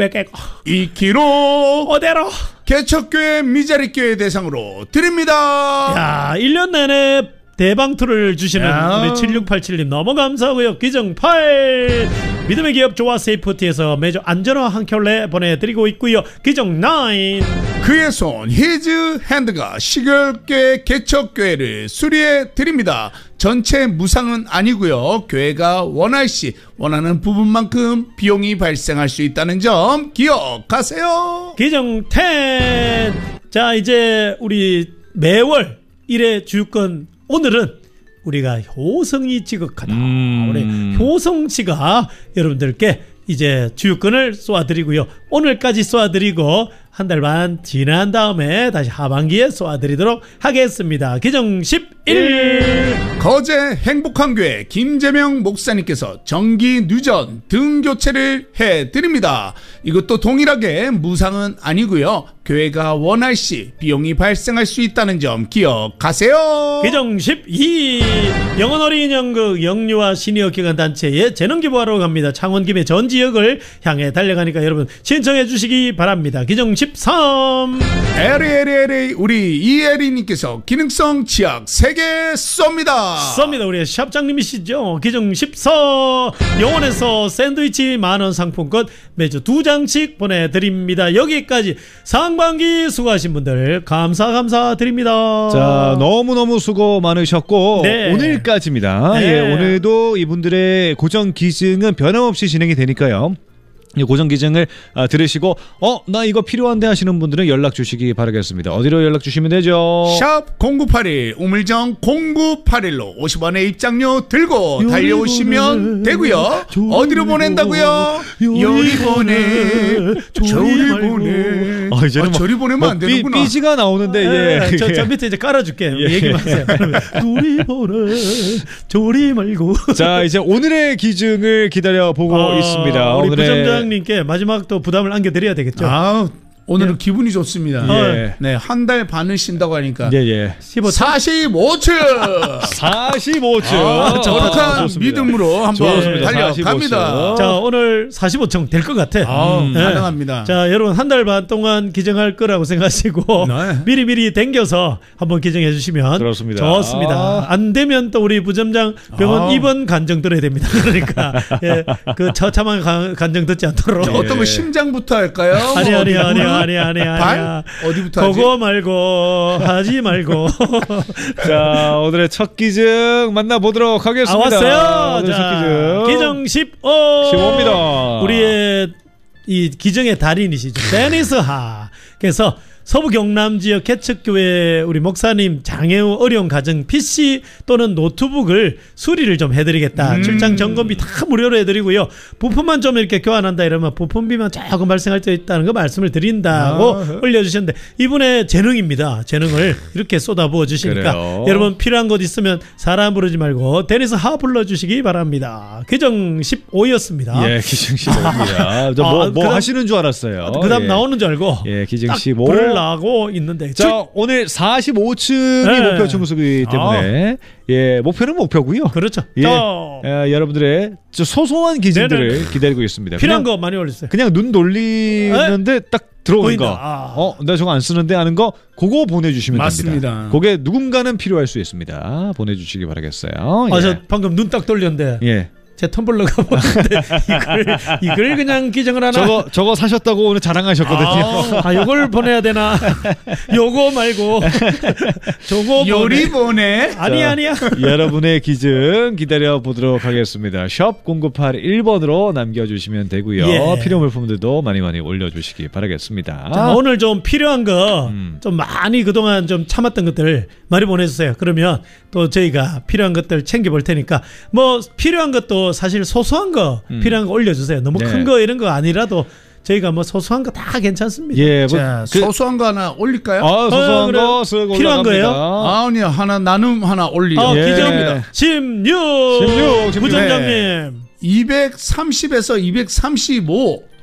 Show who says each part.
Speaker 1: 100개
Speaker 2: 2kg
Speaker 1: 그대로
Speaker 2: 개척교회 미자리교회 대상으로 드립니다.
Speaker 1: 야 1년 내내 대방투를 주시는
Speaker 2: 야.
Speaker 1: 우리 7687님 너무 감사하고요. 기정8 믿음의 기업 조화 세이프티에서 매주 안전화 한 켤레 보내드리고 있고요. 기정9
Speaker 2: 그의 손 히즈 핸드가 시결교회 개척교회를 수리해 드립니다. 전체 무상은 아니고요. 교회가 원할 시 원하는 부분만큼 비용이 발생할 수 있다는 점 기억하세요.
Speaker 1: 기정10 자 이제 우리 매월 1회 주유권 오늘은 우리가 효성이 지극하다. 우리 효성씨가 여러분들께 이제 주유권을 쏘아드리고요. 오늘까지 쏘아드리고 한 달 반 지난 다음에 다시 하반기에 쏘아드리도록 하겠습니다. 기정 11
Speaker 2: 거제 행복한 교회 김재명 목사님께서 정기 누전 등 교체를 해드립니다. 이것도 동일하게 무상은 아니고요. 교회가 원할 시 비용이 발생할 수 있다는 점 기억하세요.
Speaker 1: 기정 12 영원어린이 연극 영유아 시니어 기관단체에 재능기부하러 갑니다. 창원 김해 전 지역을 향해 달려가니까 여러분 신청해 주시기 바랍니다. 기정 13
Speaker 2: LA 우리 이혜리님께서 기능성 치약 3개 쏩니다.
Speaker 1: 우리 샵장님이시죠. 기정 14 영원에서 샌드위치 만원 상품권 매주 2장씩 보내드립니다. 여기까지 상반기 수고하신 분들 감사드립니다.
Speaker 3: 자 너무너무 수고 많으셨고
Speaker 1: 네.
Speaker 3: 오늘까지입니다.
Speaker 1: 네.
Speaker 3: 예, 오늘도 이분들의 고정 기증은 변함없이 진행이 되니까요. 고정 기증을 들으시고 나 이거 필요한데 하시는 분들은 연락 주시기 바라겠습니다. 어디로 연락 주시면 되죠?
Speaker 2: 샵 0981 우물정 0981로 50원의 입장료 들고 달려오시면 되고요. 어디로 보낸다고요? 요리 보내 저리 보내.
Speaker 3: 이제는
Speaker 2: 저리 보내면 안 되는구나.
Speaker 3: 삐지가 나오는데 예.
Speaker 1: 저 밑에 이제 깔아줄게.
Speaker 3: 예.
Speaker 1: 얘기만 하세요. 조리 보내 조리 말고.
Speaker 3: 자 이제 오늘의 기증을 기다려보고 있습니다.
Speaker 1: 우리
Speaker 3: 오늘의
Speaker 1: 부점장님께 마지막 또 부담을 안겨드려야 되겠죠.
Speaker 2: 오늘은 기분이 좋습니다.
Speaker 3: 예.
Speaker 2: 네, 한 달 반을 쉰다고 하니까.
Speaker 3: 예.
Speaker 2: 45초.
Speaker 3: 45초.
Speaker 2: 저렇게 믿음으로 한번
Speaker 3: 좋습니다.
Speaker 2: 달려갑니다.
Speaker 1: 자, 오늘 45청 될 것 같아.
Speaker 2: 가능합니다.
Speaker 1: 자, 여러분 한 달 반 동안 기증할 거라고 생각하시고
Speaker 2: 네.
Speaker 1: 미리 댕겨서 한번 기증해 주시면
Speaker 3: 그렇습니다.
Speaker 1: 좋습니다. 안 되면 또 우리 부점장 병원 입원 간정 들어야 됩니다. 그러니까 예, 그 처참한 간정 듣지 않도록.
Speaker 2: 어떤 거 심장부터 할까요?
Speaker 1: 아니야.
Speaker 2: 발? 어디부터 하지?
Speaker 1: 그거 말고 하지 말고.
Speaker 3: 자 오늘의 첫 기증 만나보도록 하겠습니다.
Speaker 1: 왔어요.
Speaker 3: 오늘
Speaker 1: 자,
Speaker 3: 첫 기증
Speaker 1: 기증
Speaker 3: 15입니다.
Speaker 1: 우리의 이 기증의 달인이시죠. 데니스 하. 그래서 서부 경남 지역 개척교회 우리 목사님 장애우 어려운 가정 PC 또는 노트북을 수리를 좀 해드리겠다. 출장 점검비 다 무료로 해드리고요. 부품만 좀 이렇게 교환한다 이러면 부품비만 조금 발생할 수 있다는 거 말씀을 드린다고 올려주셨는데 이분의 재능입니다. 재능을 이렇게 쏟아부어 주시니까
Speaker 3: 그래요.
Speaker 1: 여러분 필요한 것 있으면 사람 부르지 말고 데니스 하 불러주시기 바랍니다. 기정 15였습니다.
Speaker 3: 예, 기증 15입니다. 뭐 하시는 줄 알았어요.
Speaker 1: 그 다음
Speaker 3: 예.
Speaker 1: 나오는 줄 알고
Speaker 3: 예, 기증
Speaker 1: 딱
Speaker 3: 15.
Speaker 1: 부르려고 있는데
Speaker 3: 자, 오늘 45층이
Speaker 1: 네.
Speaker 3: 목표 청소기 때문에 예, 목표는 목표고요.
Speaker 1: 그렇죠.
Speaker 3: 예, 여러분들의 소소한 기증들을
Speaker 1: 네네.
Speaker 3: 기다리고 있습니다.
Speaker 1: 필요한 거 많이 올렸어요.
Speaker 3: 그냥 눈 돌리는데 딱 들어오는
Speaker 1: 보인다.
Speaker 3: 거. 나 저거 안 쓰는데 하는 거 그거 보내주시면
Speaker 2: 맞습니다.
Speaker 3: 됩니다. 그게 누군가는 필요할 수 있습니다. 보내주시기 바라겠어요. 예.
Speaker 1: 저 방금 눈 딱 돌렸는데
Speaker 3: 예.
Speaker 1: 제 텀블러가 보는데 이걸 그냥 기증을 하나?
Speaker 3: 저거 사셨다고 오늘 자랑하셨거든요.
Speaker 1: 요걸 보내야 되나? 요거 말고 저거
Speaker 2: 요리 보내.
Speaker 1: 아니야.
Speaker 3: 여러분의 기증 기다려 보도록 하겠습니다. 샵 0981번으로 남겨주시면 되고요.
Speaker 1: 예.
Speaker 3: 필요 물품들도 많이 올려주시기 바라겠습니다.
Speaker 1: 자, 오늘 좀 필요한 거 좀 많이 그동안 좀 참았던 것들 많이 보내주세요. 그러면 또 저희가 필요한 것들 챙겨볼 테니까 뭐 필요한 것도 사실 소소한 거 필요한 거 올려주세요. 너무
Speaker 3: 네.
Speaker 1: 큰 거 이런 거 아니라도 저희가 뭐 소소한 거 다 괜찮습니다.
Speaker 3: 예,
Speaker 2: 자, 소소한 거 하나 올릴까요?
Speaker 3: 소소한
Speaker 1: 그래.
Speaker 3: 거 쓱
Speaker 1: 필요한 거예요?
Speaker 2: 아니요, 하나 나눔 하나 올리죠.
Speaker 3: 예.
Speaker 1: 기정입니다. 16
Speaker 3: 16.
Speaker 1: 부점장님
Speaker 2: 230에서 235